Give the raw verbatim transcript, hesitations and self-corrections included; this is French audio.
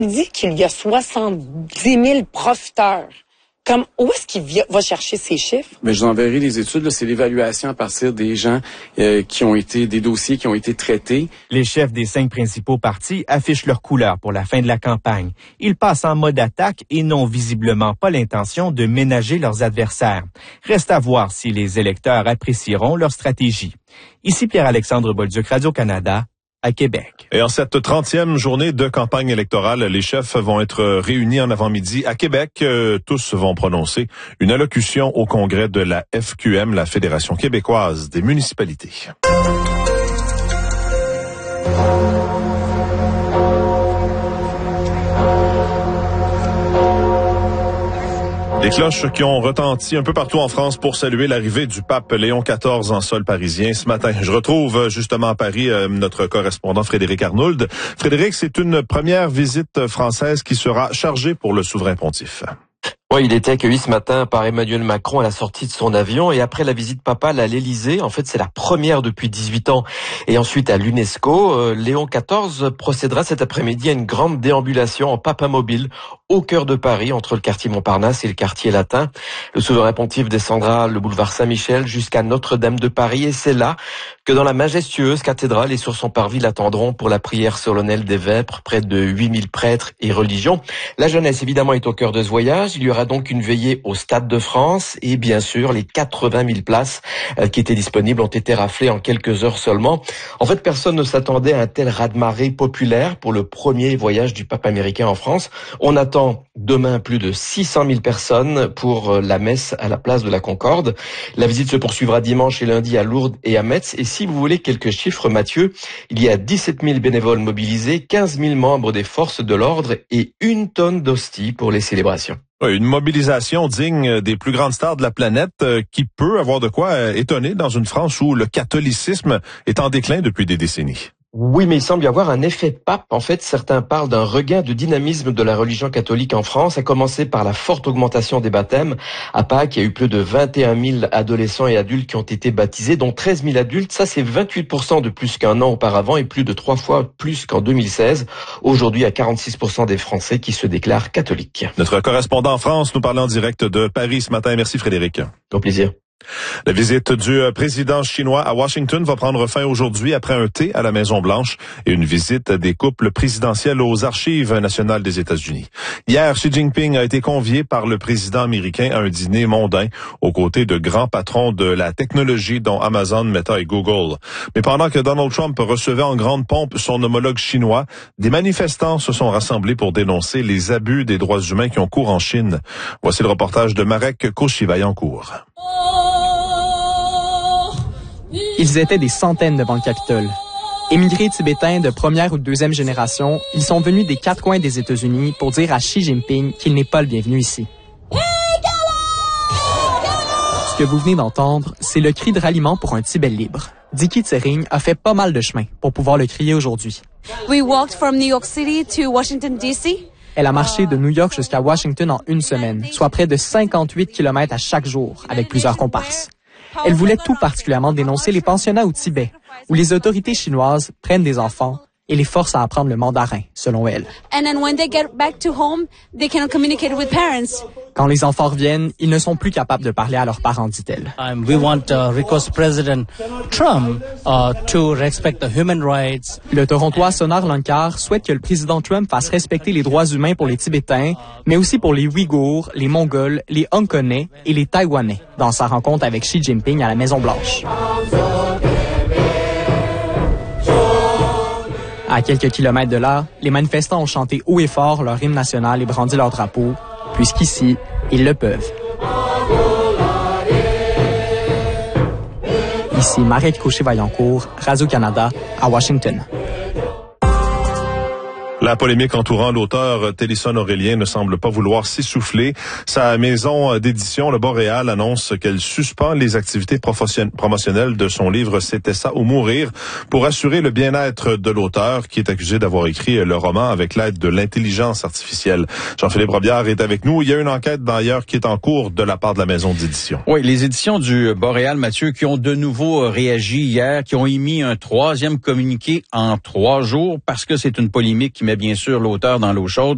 Il dit qu'il y a soixante-dix mille profiteurs. Comme, où est-ce qu'il va chercher ces chiffres? Mais je vous enverrai les études. Là, c'est l'évaluation à partir des gens euh, qui ont été, des dossiers qui ont été traités. Les chefs des cinq principaux partis affichent leur couleur pour la fin de la campagne. Ils passent en mode attaque et n'ont visiblement pas l'intention de ménager leurs adversaires. Reste à voir si les électeurs apprécieront leur stratégie. Ici Pierre-Alexandre Bolduc, Radio-Canada, à Québec. Et en cette trentième journée de campagne électorale, les chefs vont être réunis en avant-midi à Québec. Euh, tous vont prononcer une allocution au congrès de la F Q M, la Fédération québécoise des municipalités. Des cloches qui ont retenti un peu partout en France pour saluer l'arrivée du pape Léon quatorze en sol parisien ce matin. Je retrouve justement à Paris notre correspondant Frédéric Arnould. Frédéric, c'est une première visite française qui sera chargée pour le souverain pontife. Oui, il était accueilli ce matin par Emmanuel Macron à la sortie de son avion et après la visite papale à l'Élysée, en fait c'est la première depuis dix-huit ans, et ensuite à l'UNESCO, euh, Léon quatorze procédera cet après-midi à une grande déambulation en papamobile au cœur de Paris, entre le quartier Montparnasse et le quartier Latin. Le souverain pontife descendra le boulevard Saint-Michel jusqu'à Notre-Dame de Paris et c'est là que dans la majestueuse cathédrale et sur son parvis l'attendront pour la prière solennelle des vêpres, près de huit mille prêtres et religions. La jeunesse évidemment est au cœur de ce voyage, il y aura donc une veillée au Stade de France et bien sûr les quatre-vingt mille places qui étaient disponibles ont été raflées en quelques heures seulement. En fait, personne ne s'attendait à un tel raz-de-marée populaire pour le premier voyage du pape américain en France. On attend demain plus de six cent mille personnes pour la messe à la place de la Concorde. La visite se poursuivra dimanche et lundi à Lourdes et à Metz. Et si vous voulez quelques chiffres, Mathieu, il y a dix-sept mille bénévoles mobilisés, quinze mille membres des forces de l'ordre et une tonne d'hosties pour les célébrations. Une mobilisation digne des plus grandes stars de la planète euh, qui peut avoir de quoi euh, étonner dans une France où le catholicisme est en déclin depuis des décennies. Oui, mais il semble y avoir un effet pape. En fait, certains parlent d'un regain de dynamisme de la religion catholique en France, à commencer par la forte augmentation des baptêmes. À Pâques, il y a eu plus de vingt et un mille adolescents et adultes qui ont été baptisés, dont treize mille adultes. Ça, c'est vingt-huit pour cent de plus qu'un an auparavant et plus de trois fois plus qu'en deux mille seize. Aujourd'hui, il y a quarante-six pour cent des Français qui se déclarent catholiques. Notre correspondant en France nous parlait en direct de Paris ce matin. Merci Frédéric. Au plaisir. La visite du président chinois à Washington va prendre fin aujourd'hui après un thé à la Maison-Blanche et une visite des couples présidentiels aux Archives nationales des États-Unis. Hier, Xi Jinping a été convié par le président américain à un dîner mondain aux côtés de grands patrons de la technologie dont Amazon, Meta et Google. Mais pendant que Donald Trump recevait en grande pompe son homologue chinois, des manifestants se sont rassemblés pour dénoncer les abus des droits humains qui ont cours en Chine. Voici le reportage de Marek Cauchy-Vaillancourt. Ils étaient des centaines devant le Capitole. Émigrés tibétains de première ou de deuxième génération, ils sont venus des quatre coins des États-Unis pour dire à Xi Jinping qu'il n'est pas le bienvenu ici. Ce que vous venez d'entendre, c'est le cri de ralliement pour un Tibet libre. Dicky Tsering a fait pas mal de chemin pour pouvoir le crier aujourd'hui. We walked from New York City to Washington, D C Elle a marché de New York jusqu'à Washington en une semaine, soit près de cinquante-huit kilomètres à chaque jour, avec plusieurs comparses. Elle voulait tout particulièrement dénoncer les pensionnats au Tibet, où les autorités chinoises prennent des enfants et les forcent à apprendre le mandarin, selon elle. And then when they get back to home, they cannot communicate with parents. Quand les enfants reviennent, ils ne sont plus capables de parler à leurs parents, dit-elle. Um, we want to request President Trump uh, to respect the human rights. Le Torontois Sonar Lankar souhaite que le président Trump fasse respecter les droits humains pour les Tibétains, mais aussi pour les Ouïghours, les Mongols, les Hongkonnais et les Taïwanais, dans sa rencontre avec Xi Jinping à la Maison-Blanche. À quelques kilomètres de là, les manifestants ont chanté haut et fort leur hymne national et brandi leur drapeau, puisqu'ici, ils le peuvent. Ici, Marek Cauchy-Vaillancourt, Radio-Canada, à Washington. La polémique entourant l'auteur Télésphone Aurélien ne semble pas vouloir s'essouffler. Sa maison d'édition, le Boréal, annonce qu'elle suspend les activités promotionnelles de son livre « C'était ça ou mourir » pour assurer le bien-être de l'auteur qui est accusé d'avoir écrit le roman avec l'aide de l'intelligence artificielle. Jean-Philippe Robillard est avec nous. Il y a une enquête d'ailleurs qui est en cours de la part de la maison d'édition. Oui, les éditions du Boréal, Mathieu, qui ont de nouveau réagi hier, qui ont émis un troisième communiqué en trois jours parce que c'est une polémique qui met bien sûr l'auteur dans l'eau chaude.